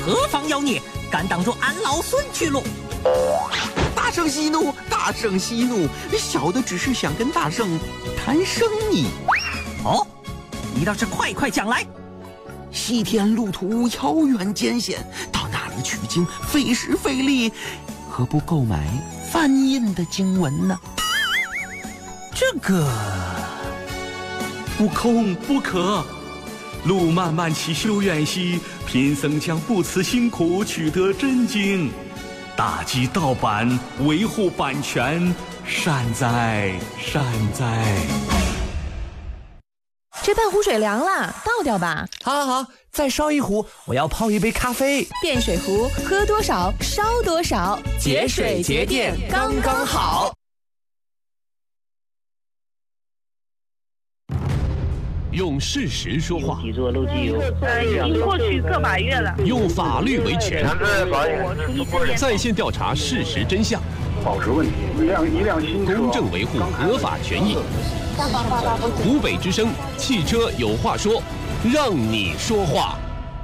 何方妖孽，敢挡住俺老孙去路？ 大圣息怒，大圣息怒，小的只是想跟大圣谈生意。 哦，你倒是快讲来。 西天路途遥远艰险，到那里取经费时费力，何不购买翻印的经文呢？ 这个悟空不可，路漫漫其修远兮，贫僧将不辞辛苦取得真经，打击盗版，维护版权，善哉善哉。 这半壶水凉了，倒掉吧。 好，再烧一壶，我要泡一杯咖啡。 电水壶，喝多少烧多少，节水节电刚刚好。 用事实说话， 已经过去个把月了。 用法律维权，在线调查事实真相， 保持问题，一辆新车， 公正维护合法权益。湖北之声，汽车有话说，让你说话。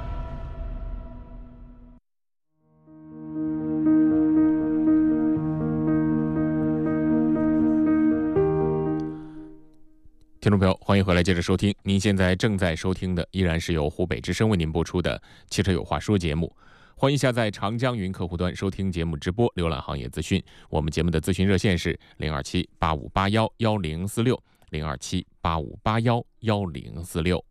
听众朋友，欢迎回来，接着收听。您现在正在收听的依然是由湖北之声为您播出的《汽车有话说》节目。欢迎下载长江云客户端收听节目直播，浏览行业资讯。我们节目的咨询热线是027-8581-1046，027-8581-1046。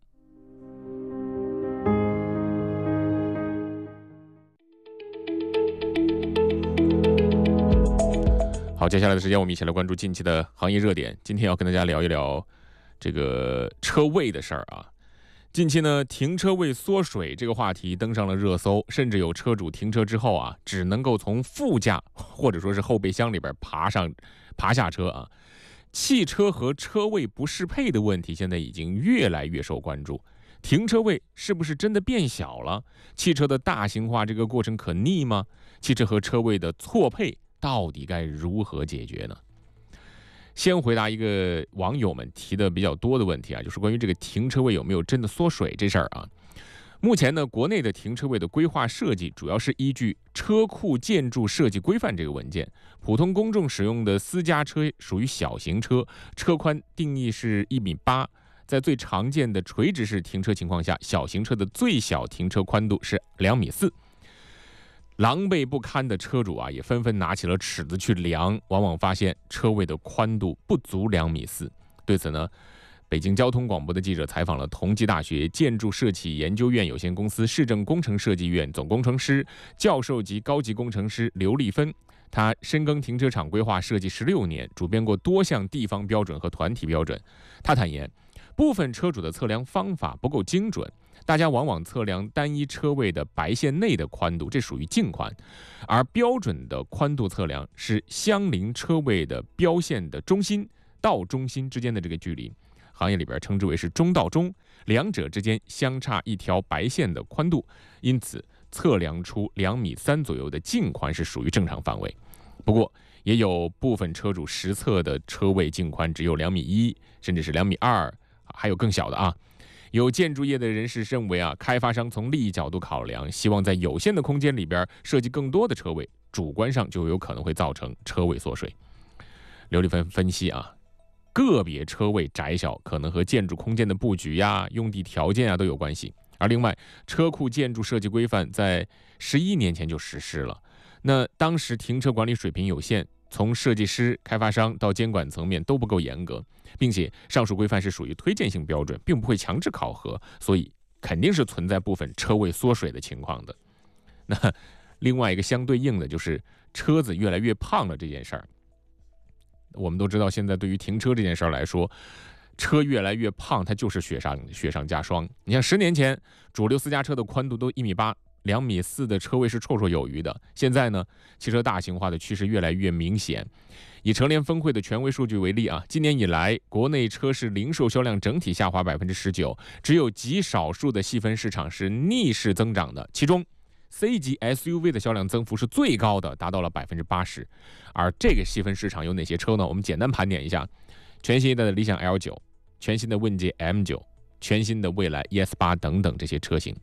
好，接下来的时间我们一起来关注近期的行业热点。今天要跟大家聊一聊这个车位的事儿啊。近期呢，停车位缩水这个话题登上了热搜，甚至有车主停车之后啊，只能够从副驾或者说是后备箱里边爬下车啊。汽车和车位不适配的问题现在已经越来越受关注。停车位是不是真的变小了？汽车的大型化这个过程可逆吗？汽车和车位的错配到底该如何解决呢？先回答一个网友们提的比较多的问题啊，就是关于这个停车位有没有真的缩水这事儿啊。目前呢，国内的停车位的规划设计主要是依据《车库建筑设计规范》这个文件，普通公众使用的私家车属于小型车，车宽定义是1.8米，在最常见的垂直式停车情况下，小型车的最小停车宽度是2.4米。狼狈不堪的车主啊，也纷纷拿起了尺子去量，往往发现车位的宽度不足2.4米。对此呢，北京交通广播的记者采访了同济大学建筑设计研究院有限公司市政工程设计院总工程师、教授级高级工程师刘丽芬。他深耕停车场规划设计16年，主编过多项地方标准和团体标准。他坦言，部分车主的测量方法不够精准，大家往往测量单一车位的白线内的宽度，这属于净宽，而标准的宽度测量是相邻车位的标线的中心到中心之间的这个距离，行业里边称之为是中到中，两者之间相差一条白线的宽度，因此测量出2.3米左右的净宽是属于正常范围。不过也有部分车主实测的车位净宽只有2.1米，甚至是2.2米，还有更小的啊。有建筑业的人士认为啊，开发商从利益角度考量，希望在有限的空间里边设计更多的车位，主观上就有可能会造成车位缩水。刘丽芬分析啊，个别车位窄小可能和建筑空间的布局呀、用地条件啊都有关系。而另外，车库建筑设计规范在11年前就实施了，那当时停车管理水平有限，从设计师、开发商到监管层面都不够严格，并且上述规范是属于推荐性标准，并不会强制考核，所以肯定是存在部分车位缩水的情况的。那另外一个相对应的就是车子越来越胖了这件事儿。我们都知道，现在对于停车这件事儿来说，车越来越胖，它就是雪上加霜。你像10年前，主流私家车的宽度都1.8米，2.4米的车位是绰绰有余的。现在呢，汽车大型化的趋势越来越明显。以乘联峰会的权威数据为例啊，今年以来，国内车市零售销量整体下滑19%，只有极少数的细分市场是逆势增长的，其中 C 级 SUV 的销量增幅是最高的，达到了80%。而这个细分市场有哪些车呢？我们简单盘点一下：全新一代的理想 L9、全新的问界 M9、全新的蔚来 ES8 等等这些车型。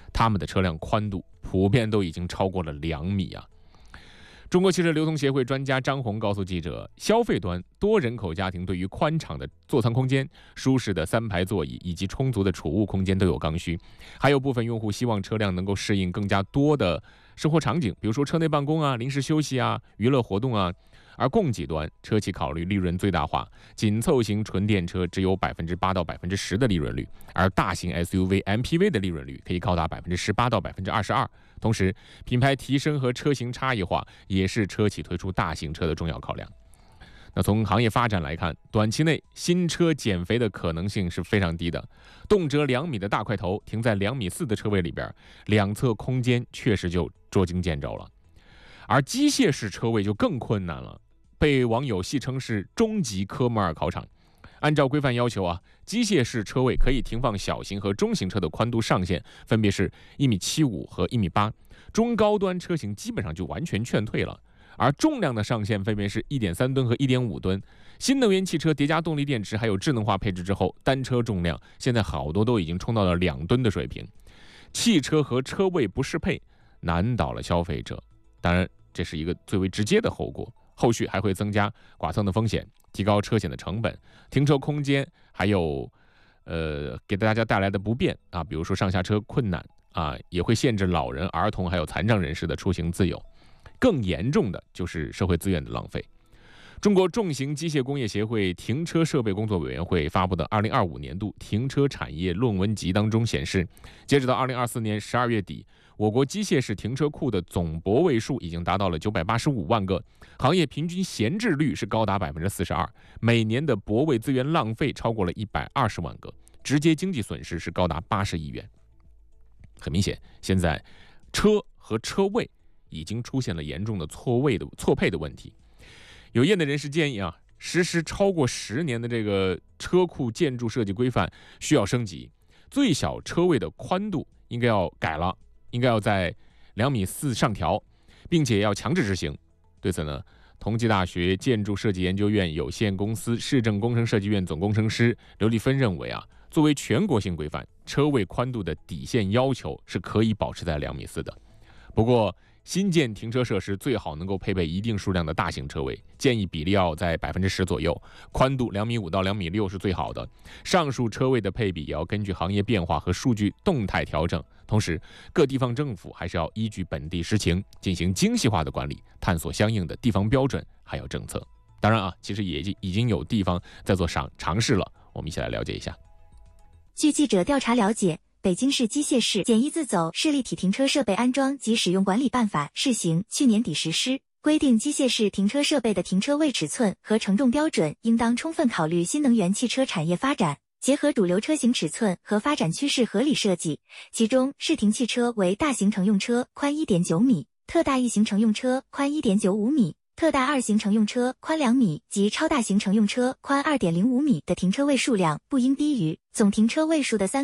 他们的车辆宽度普遍都已经超过了2米啊。中国汽车流通协会专家张红告诉记者，消费端多人口家庭对于宽敞的座舱空间、舒适的3排座椅以及充足的储物空间都有刚需，还有部分用户希望车辆能够适应更加多的生活场景，比如说车内办公啊、临时休息啊、娱乐活动啊。而供给端，车企考虑利润最大化，紧凑型纯电车只有8%到10%的利润率，而大型 SUV、MPV 的利润率可以高达18%到22%。同时，品牌提升和车型差异化也是车企推出大型车的重要考量。那从行业发展来看，短期内新车减肥的可能性是非常低的，动辄2米的大块头停在2.4米的车位里边，两侧空间确实就捉襟见肘了。而机械式车位就更困难了，被网友戏称是终极科目2考场。按照规范要求啊，机械式车位可以停放小型和中型车的宽度上限分别是1.75米和1.8米，中高端车型基本上就完全劝退了。而重量的上限分别是1.3吨和1.5吨。新能源汽车叠加动力电池还有智能化配置之后，单车重量现在好多都已经冲到了2吨的水平。汽车和车位不适配，难倒了消费者。当然，这是一个最为直接的后果，后续还会增加剐蹭的风险，提高车险的成本，停车空间还有给大家带来的不便啊，比如说上下车困难啊，也会限制老人、儿童还有残障人士的出行自由。更严重的就是社会资源的浪费。中国重型机械工业协会停车设备工作委员会发布的2025年度停车产业论文集当中显示，截止到2024年12月底，我国机械式停车库的总泊位数已经达到了985万个，行业平均闲置率是高达42%，每年的泊位资源浪费超过了120万个，直接经济损失是高达80亿元。很明显，现在车和车位已经出现了严重的错配的问题。有业内人士建议啊，实施超过10年的这个车库建筑设计规范需要升级，最小车位的宽度应该要改了，应该要在2.4米上调，并且要强制执行。对此呢，同济大学建筑设计研究院有限公司市政工程设计院总工程师刘丽芬认为啊，作为全国性规范，车位宽度的底线要求是可以保持在2.4米的。不过，新建停车设施最好能够配备一定数量的大型车位，建议比例要在10%左右，宽度2.5米到2.6米是最好的。上述车位的配比也要根据行业变化和数据动态调整。同时，各地方政府还是要依据本地实情进行精细化的管理，探索相应的地方标准还有政策。当然啊，其实也已经有地方在做尝试了，我们一起来了解一下。 据记者调查了解，北京市机械式简易自走式立体停车设备安装及使用管理办法试行去年底实施，规定机械式停车设备的停车位尺寸和承重标准应当充分考虑新能源汽车产业发展，结合主流车型尺寸和发展趋势合理设计。其中，适停汽车为大型乘用车宽1.9米，特大1型乘用车宽1.95米，特大2型乘用车宽2米及超大型乘用车宽2.05米的停车位数量不应低于总停车位数的